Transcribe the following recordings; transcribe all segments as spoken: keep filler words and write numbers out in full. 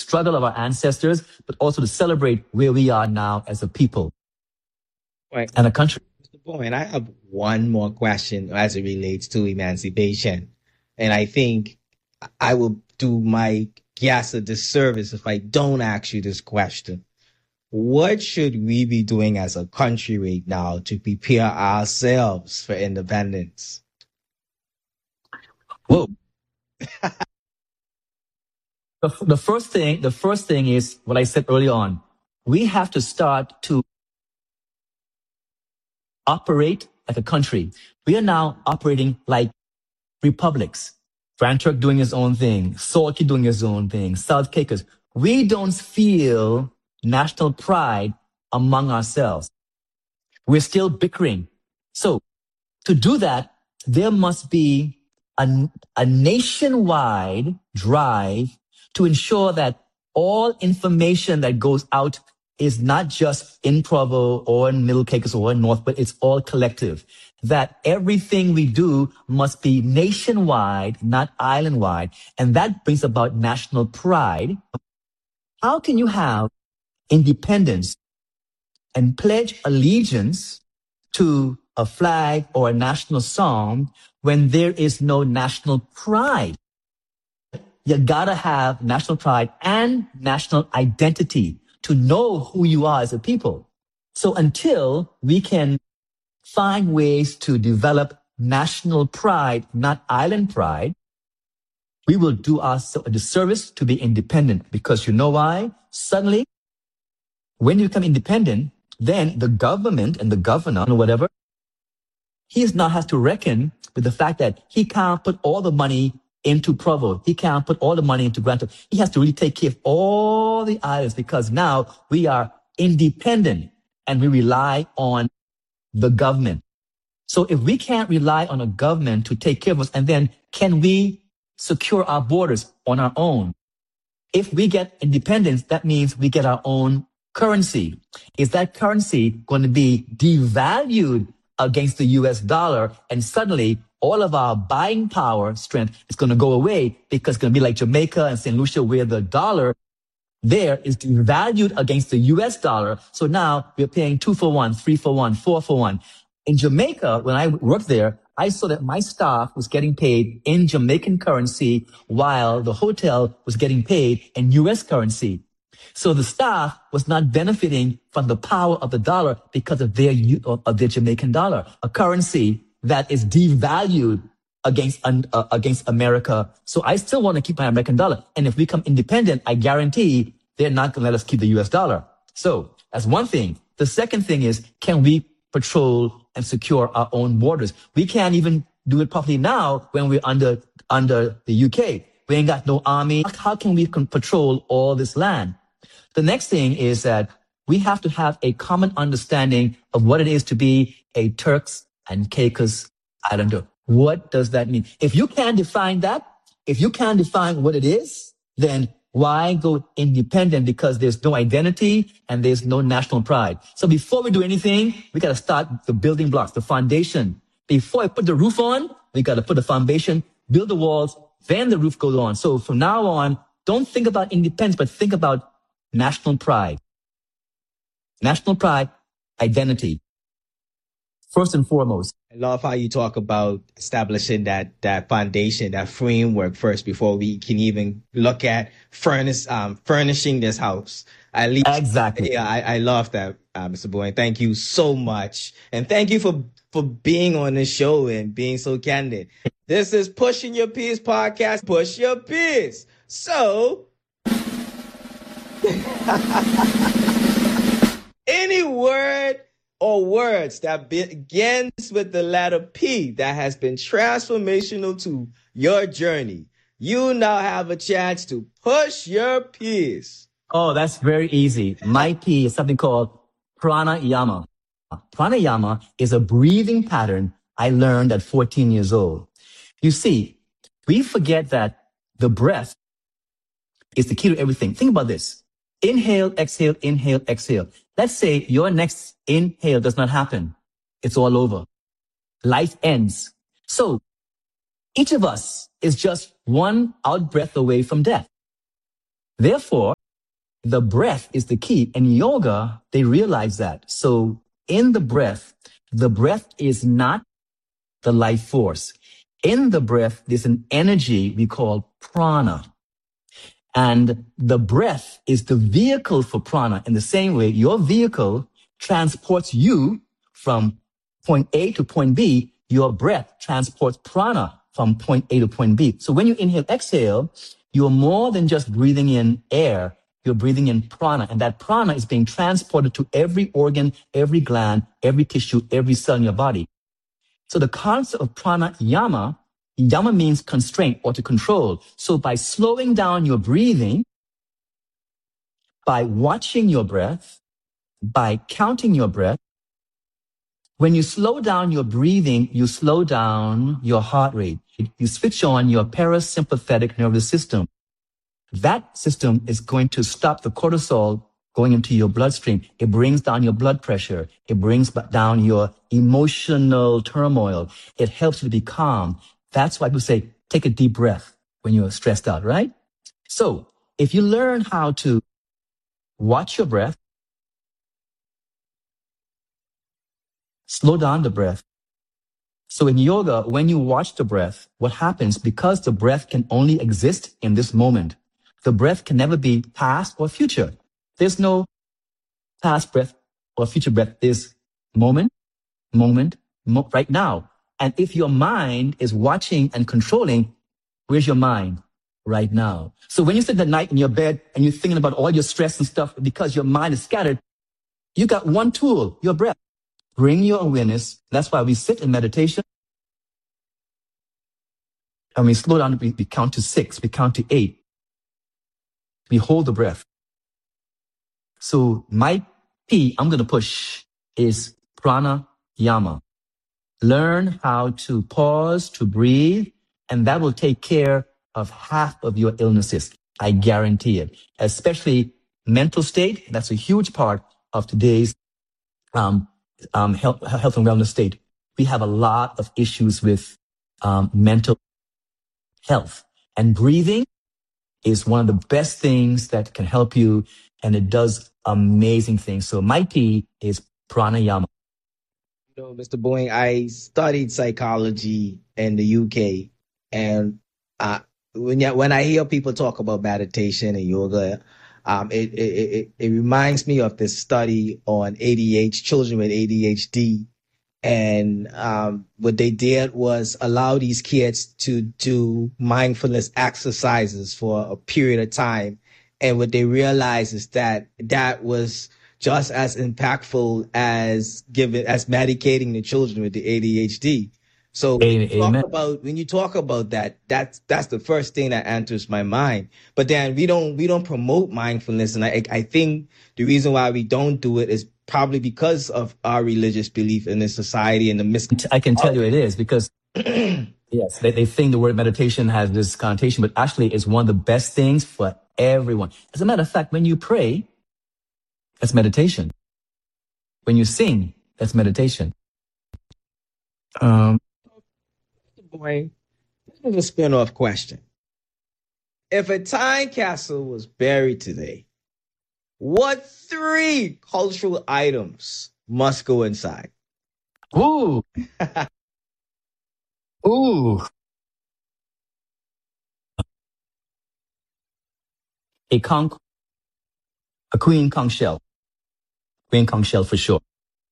struggle of our ancestors, but also to celebrate where we are now as a people Right. and a country. mister Bowen, I have one more question as it relates to emancipation. And I think I will do my guests a disservice if I don't ask you this question. What should we be doing as a country right now to prepare ourselves for independence? Whoa. the, the first thing, the first thing is what I said early on. We have to start to operate like a country. We are now operating like republics. Franturk doing his own thing, Salky doing his own thing, South Caucasus. We don't feel national pride among ourselves. We're still bickering. So to do that, there must be a, a nationwide drive to ensure that all information that goes out is not just in Provo or in Middle Caucasus or in North, but it's all collective. That everything we do must be nationwide, not island-wide. And that brings about national pride. How can you have independence and pledge allegiance to a flag or a national song when there is no national pride? You gotta have national pride and national identity to know who you are as a people. So until we can find ways to develop national pride, not island pride, we will do ourselves a disservice to be independent. Because you know why? Suddenly, when you become independent, then the government and the governor or whatever, he is now has to reckon with the fact that he can't put all the money into Provo. He can't put all the money into Granto. He has to really take care of all the islands because now we are independent and we rely on the government. So if we can't rely on a government to take care of us, and then can we secure our borders on our own? If we get independence, that means we get our own currency. Is that currency going to be devalued against the U S dollar? And suddenly all of our buying power strength is going to go away because it's going to be like Jamaica and Saint Lucia where the dollar there is devalued against the U S dollar. So now we're paying two for one, three for one, four for one. In Jamaica, when I worked there, I saw that my staff was getting paid in Jamaican currency while the hotel was getting paid in U S currency. So the staff was not benefiting from the power of the dollar because of their of their Jamaican dollar, a currency that is devalued against uh, against America. So I still want to keep my American dollar. And if we become independent, I guarantee they're not going to let us keep the U S dollar. So that's one thing. The second thing is, can we patrol and secure our own borders? We can't even do it properly now when we're under under the U K. We ain't got no army. How can we patrol all this land? The next thing is that we have to have a common understanding of what it is to be a Turks and Caicos Islander. What does that mean? If you can't define that, if you can't define what it is, then why go independent? Because there's no identity and there's no national pride. So before we do anything, we got to start the building blocks, the foundation. Before I put the roof on, we got to put the foundation, build the walls, then the roof goes on. So from now on, don't think about independence, but think about national pride. National pride, identity. First and foremost. I love how you talk about establishing that that foundation, that framework first before we can even look at furnish, um, furnishing this house. At least, exactly. Yeah, I, I love that, uh, Mister Bowen. Thank you so much, and thank you for for being on the show and being so candid. This is Pushing Your Peers podcast. Push your peers. So, any word or words that begins with the letter P that has been transformational to your journey, you now have a chance to push your peers. Oh, that's very easy. My P is something called pranayama. Pranayama is a breathing pattern I learned at fourteen years old. You see, we forget that the breath is the key to everything. Think about this. Inhale, exhale, inhale, exhale. Let's say your next inhale does not happen. It's all over. Life ends. So each of us is just one out breath away from death. Therefore, the breath is the key. In yoga, they realize that. So in the breath, the breath is not the life force. In the breath, there's an energy we call prana. And the breath is the vehicle for prana. In the same way, your vehicle transports you from point A to point B. Your breath transports prana from point A to point B. So when you inhale, exhale, you're more than just breathing in air. You're breathing in prana. And that prana is being transported to every organ, every gland, every tissue, every cell in your body. So the concept of pranayama, yama means constraint or to control. So by slowing down your breathing, by watching your breath, by counting your breath, when you slow down your breathing, you slow down your heart rate. You switch on your parasympathetic nervous system. That system is going to stop the cortisol going into your bloodstream. It brings down your blood pressure. It brings down your emotional turmoil. It helps you to be calm. That's why people say, take a deep breath when you're stressed out, right? So if you learn how to watch your breath, slow down the breath. So in yoga, when you watch the breath, what happens, because the breath can only exist in this moment, the breath can never be past or future. There's no past breath or future breath. There's moment, moment, mo- right now. And if your mind is watching and controlling, where's your mind? Right now. So when you sit at night in your bed and you're thinking about all your stress and stuff because your mind is scattered, you got one tool, your breath. Bring your awareness. That's why we sit in meditation. And we slow down, we, we count to six, we count to eight. We hold the breath. So my P, I'm going to push, is pranayama. Learn how to pause, to breathe, and that will take care of half of your illnesses. I guarantee it. Especially mental state. That's a huge part of today's um, um, health, health and wellness state. We have a lot of issues with um, mental health, and breathing is one of the best things that can help you, and it does amazing things. So my P is pranayama. You know, Mister Boeing, I studied psychology in the U K, and uh, when you, when I hear people talk about meditation and yoga, um, it, it it it reminds me of this study on A D H, children with A D H D, and um, what they did was allow these kids to do mindfulness exercises for a period of time, and what they realized is that that was just as impactful as giving as medicating the children with the A D H D. So when you talk Amen. about when you talk about that, that's that's the first thing that enters my mind. But then we don't we don't promote mindfulness, and I I think the reason why we don't do it is probably because of our religious belief in this society and the mis. I can tell you it is because yes, they, they think the word meditation has this connotation, but actually it's one of the best things for everyone. As a matter of fact, when you pray, that's meditation. When you sing, that's meditation. Um, Boy, this is a spin-off question. If a time capsule was buried today, what three cultural items must go inside? ooh, ooh. A conch, a queen conch shell. Queen conch shell for sure.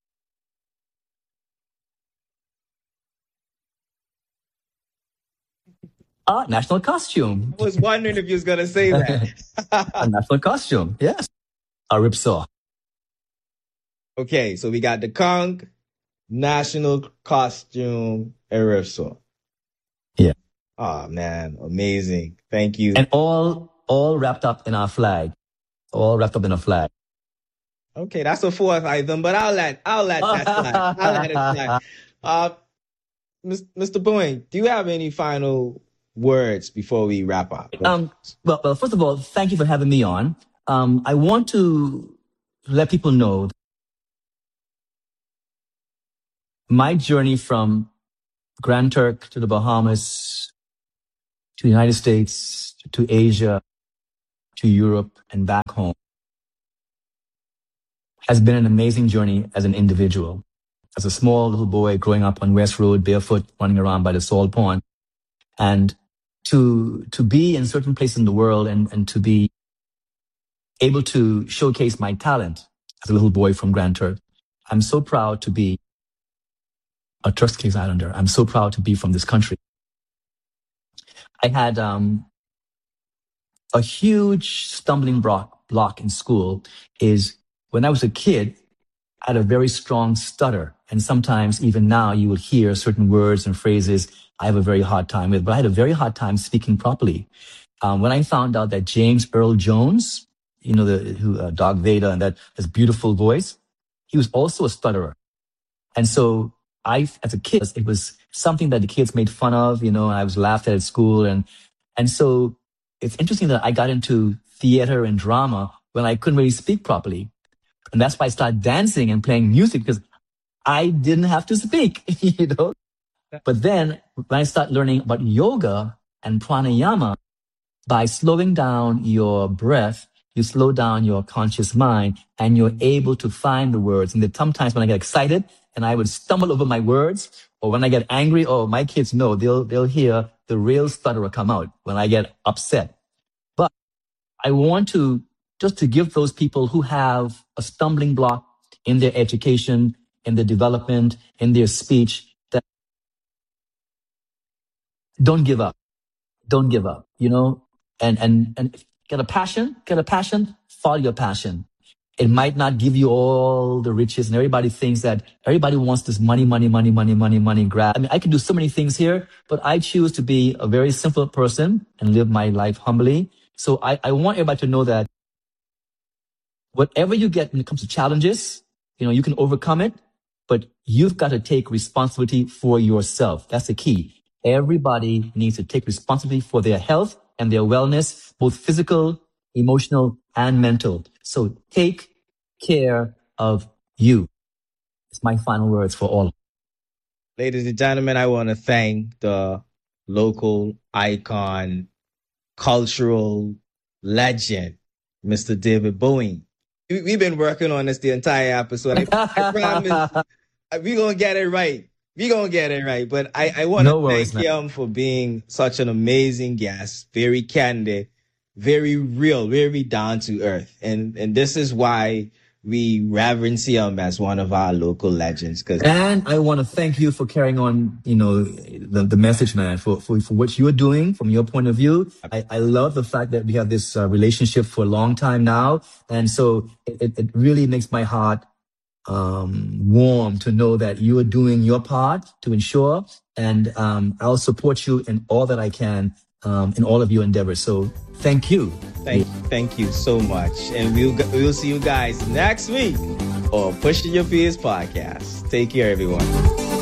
Ah, national costume. I was wondering if you was gonna say that. A national costume, yes. A ripsaw. Okay, so we got the conch, national costume, and ripsaw. Yeah. Oh man, amazing! Thank you. And all, all wrapped up in our flag. All wrapped up in a flag. Okay, that's a fourth item, but I'll let I'll let that slide. I'll let it slide. Uh, Mister Boeing, do you have any final words before we wrap up? Um, well, well, first of all, thank you for having me on. Um, I want to let people know my journey from Grand Turk to the Bahamas, to the United States, to Asia, to Europe, and back home. has been an amazing journey as an individual. As a small little boy growing up on West Road, barefoot, running around by the salt pond, and to to be in certain places in the world and, and to be able to showcase my talent as a little boy from Grand Turk. I'm so proud to be a Turks Cays Islander. I'm so proud to be from this country. I had um, a huge stumbling block, block in school is when I was a kid, I had a very strong stutter. And sometimes even now you will hear certain words and phrases I have a very hard time with, but I had a very hard time speaking properly. Um, when I found out that James Earl Jones, you know, the who, uh, Darth Vader and that his beautiful voice, he was also a stutterer. And so I, as a kid, it was something that the kids made fun of, you know, and I was laughed at at school. And, and so it's interesting that I got into theater and drama when I couldn't really speak properly. And that's why I started dancing and playing music because I didn't have to speak, you know. But then when I started learning about yoga and pranayama, by slowing down your breath, you slow down your conscious mind and you're able to find the words. And there sometimes when I get excited and I would stumble over my words, or when I get angry, oh, my kids know, they'll, they'll hear the real stutterer come out when I get upset. But I want to just to give those people who have a stumbling block in their education, in their development, in their speech, that don't give up. Don't give up, you know, and, and, and get a passion, get a passion, follow your passion. It might not give you all the riches, and everybody thinks that everybody wants this money, money, money, money, money, money grab. I mean, I can do so many things here, but I choose to be a very simple person and live my life humbly. So I, I want everybody to know that whatever you get when it comes to challenges, you know, you can overcome it, but you've got to take responsibility for yourself. That's the key. Everybody needs to take responsibility for their health and their wellness, both physical, emotional, and mental. So take care of you. It's my final words for all. Ladies and gentlemen, I want to thank the local icon, cultural legend, Mister David Bowen. We've been working on this the entire episode. I, I promise we're going to get it right. We're going to get it right. But I, I want to no thank him for being such an amazing guest, very candid, very real, very down to earth. And, and this is why we reverence him as one of our local legends. Cause and I want to thank you for carrying on, you know, the, the message, man, for, for, for what you're doing from your point of view. I, I love the fact that we have this uh, relationship for a long time now. And so it, it really makes my heart um, warm to know that you are doing your part to ensure, and um, I'll support you in all that I can um, in all of your endeavors. So thank you. Thank, thank you so much. And we'll, we'll see you guys next week on Pushing Your Peers podcast. Take care, everyone.